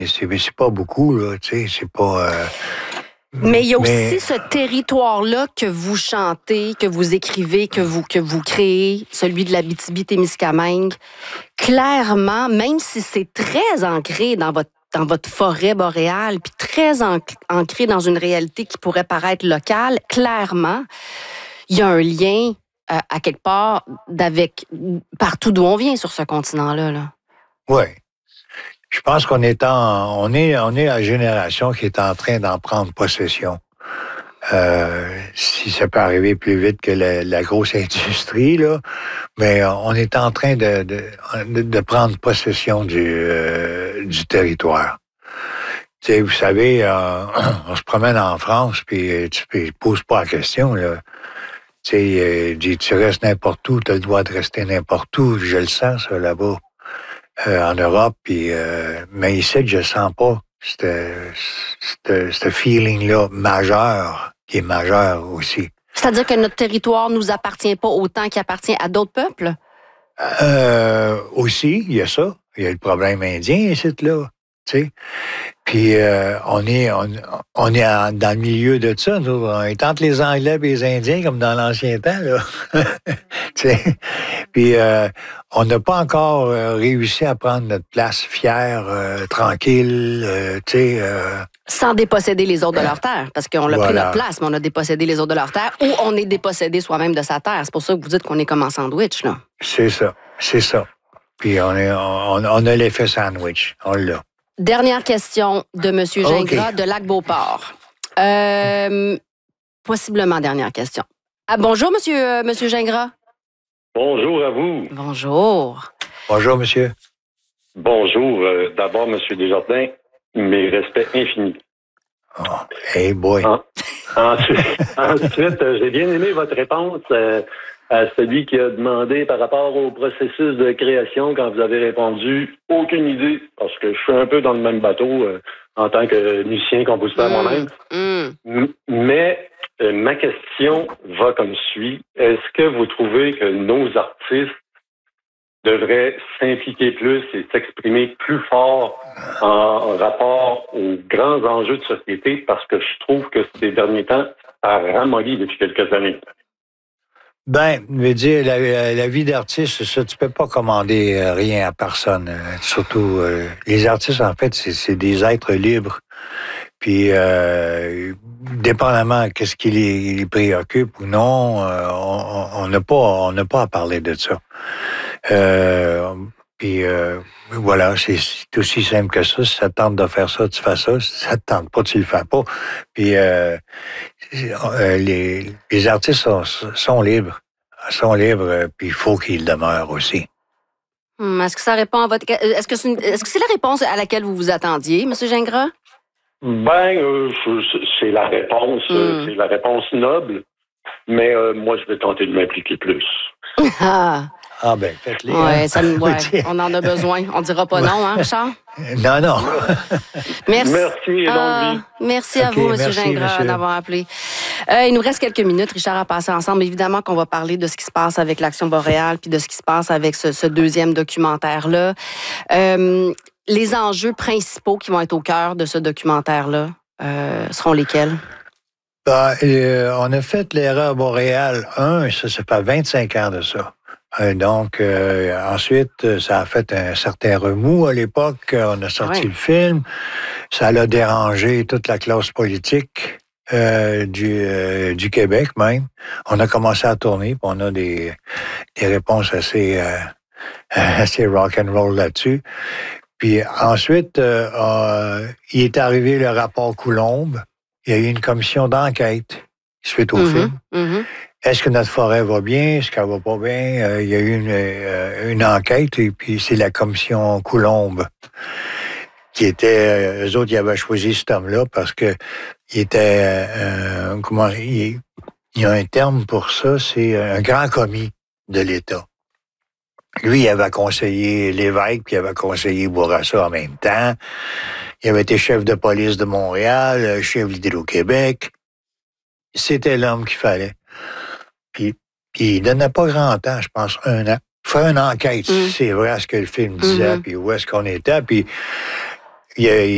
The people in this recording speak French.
c'est pas beaucoup, là, tu sais, c'est pas... Mais il y a aussi ce territoire-là que vous chantez, que vous écrivez, que vous créez, celui de l'Abitibi-Témiscamingue. Clairement, même si c'est très ancré dans votre forêt boréale, puis très ancré dans une réalité qui pourrait paraître locale, clairement, il y a un lien à quelque part partout d'où on vient sur ce continent-là. Là. Oui. Je pense qu'on est la génération qui est en train d'en prendre possession. Si ça peut arriver plus vite que la grosse industrie, là, mais on est en train de prendre possession du territoire. Tu sais, vous savez, on se promène en France, puis tu poses pas la question, là. Tu sais, tu restes n'importe où, tu as le droit de rester n'importe où. Je le sens, ça, là-bas, en Europe. Puis, mais ici, je sens pas ce feeling-là majeur, qui est majeur aussi. C'est-à-dire que notre territoire nous appartient pas autant qu'il appartient à d'autres peuples? Aussi, il y a ça. Il y a le problème indien, ici, là. Tu sais. Puis on est dans le milieu de ça. Nous. On est entre les Anglais et les Indiens, comme dans l'ancien temps, là. Tu sais. Puis on n'a pas encore réussi à prendre notre place fière, tranquille, tu sais. Sans déposséder les autres de leur terre, parce qu'on a pris notre place, mais on a dépossédé les autres de leur terre, ou on est dépossédé soi-même de sa terre. C'est pour ça que vous dites qu'on est comme en sandwich, là. C'est ça. Puis on a l'effet sandwich. On l'a. Dernière question de M. Gingras de Lac-Beauport. Possiblement dernière question. Bonjour, monsieur Gingras. Bonjour à vous. Bonjour. Bonjour, monsieur. Bonjour. D'abord, monsieur Desjardins, mes respects infinis. Oh, hey boy. Ensuite, j'ai bien aimé votre réponse à celui qui a demandé par rapport au processus de création quand vous avez répondu « aucune idée », parce que je suis un peu dans le même bateau en tant que musicien, compositeur moi-même. Mais ma question va comme suit. Est-ce que vous trouvez que nos artistes devraient s'impliquer plus et s'exprimer plus fort en rapport aux grands enjeux de société? Parce que je trouve que ces derniers temps, ça a ramolli depuis quelques années. Ben, je veux dire, la vie d'artiste, ça, tu peux pas commander rien à personne. Surtout, les artistes, en fait, c'est des êtres libres. Puis, dépendamment de ce qui les préoccupe ou non, on n'a pas à parler de ça. Puis, voilà, c'est aussi simple que ça. Si ça te tente de faire ça, tu fais ça. Si ça te tente pas, tu le fais pas. Puis, les artistes sont libres. Puis il faut qu'ils demeurent aussi. Est-ce que ça répond à votre... Est-ce que c'est la réponse à laquelle vous vous attendiez, M. Gingras? C'est la réponse. C'est la réponse noble. Mais moi, je vais tenter de m'impliquer plus. Ah ben, faites-les. Ouais, on en a besoin. On dira pas non, hein, Richard? Non. Merci et longue vie. Merci à vous, M. Gingras, d'avoir appelé. Il nous reste quelques minutes, Richard, à passer ensemble. Évidemment qu'on va parler de ce qui se passe avec l'Action boréale puis de ce qui se passe avec ce deuxième documentaire-là. Les enjeux principaux qui vont être au cœur de ce documentaire-là seront lesquels? On a fait l'erreur boréale 1, ça fait 25 ans de ça. Donc, ensuite, ça a fait un certain remous à l'époque. On a sorti le film. Ça l'a dérangé toute la classe politique du Québec même. On a commencé à tourner, puis on a des réponses assez rock and roll là-dessus. Puis ensuite, il est arrivé le rapport Coulombe. Il y a eu une commission d'enquête suite au film. Est-ce que notre forêt va bien? Est-ce qu'elle va pas bien? Il y a eu une enquête et puis c'est la commission Coulombe qui était... eux autres, ils avaient choisi cet homme-là parce que il était... il y a un terme pour ça, c'est un grand commis de l'État. Lui, il avait conseillé l'évêque, puis il avait conseillé Bourassa en même temps. Il avait été chef de police de Montréal, chef d'Hydro-Québec. C'était l'homme qu'il fallait. Puis il donnait pas grand temps, je pense, 1 an. Faire une enquête, c'est vrai ce que le film disait, puis où est-ce qu'on était, puis il